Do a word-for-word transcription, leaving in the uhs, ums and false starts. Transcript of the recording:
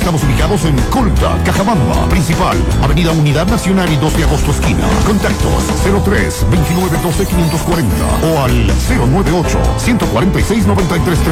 Estamos ubicados en Colta, Cajabamba, Principal, Avenida Unidad Nacional y dos de agosto esquina. Contactos cero tres, veintinueve, doce, quinientos cuarenta o al cero nueve ocho, ciento cuarenta y seis, noventa y tres.